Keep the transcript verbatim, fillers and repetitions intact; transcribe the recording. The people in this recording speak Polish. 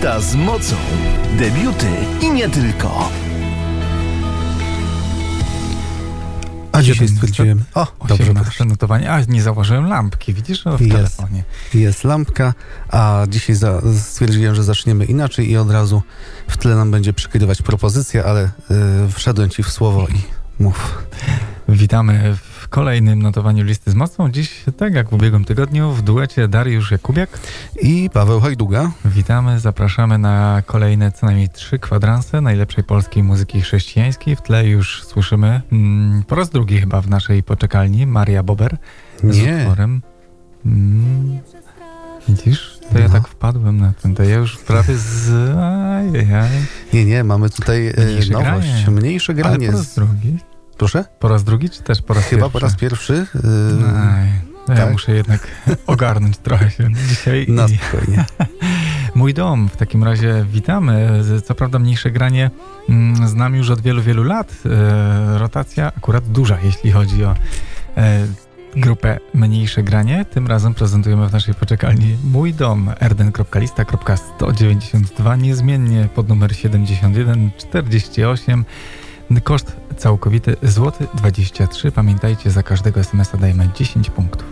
Lista z mocą. Debiuty i nie tylko. A dzisiaj stwierdziłem... O, dobrze masz. Przenotowanie. A, nie zauważyłem lampki, widzisz? O, w jest, telefonie. Jest lampka, a dzisiaj za, stwierdziłem, że zaczniemy inaczej i od razu w tle nam będzie przykrywać propozycja, ale yy, wszedłem ci w słowo i mów. Witamy w kolejnym notowaniu Listy z mocą. Dziś, tak jak w ubiegłym tygodniu, w duecie Dariusz Jakubiak i Paweł Hajduga. Witamy, zapraszamy na kolejne co najmniej trzy kwadranse najlepszej polskiej muzyki chrześcijańskiej. W tle już słyszymy mm, po raz drugi chyba w naszej poczekalni Maria Bober z Nie. utworem. Mm, widzisz? To ja no. tak wpadłem na ten. To ja już prawie z... Ajajaj. Nie, nie, mamy tutaj e, Mniejsze nowość. granie. Mniejsze granie. Ale po raz drugi. Proszę? Po raz drugi, czy też po raz Chyba pierwszy? po raz pierwszy. Yy, Aj, ja tak? muszę jednak ogarnąć trochę się dzisiaj. Na I... spokojnie. Mój dom, w takim razie witamy. Co prawda mniejsze granie mm, znam już od wielu, wielu lat. E, rotacja akurat duża, jeśli chodzi o e, grupę Mniejsze granie. Tym razem prezentujemy w naszej poczekalni Mój dom, erden kropka lista kropka sto dziewięćdziesiąt dwa, niezmiennie pod numer siedemdziesiąt jeden czterdzieści osiem. Koszt całkowity złoty dwadzieścia trzy. Pamiętajcie, za każdego es em es a dajemy dziesięć punktów.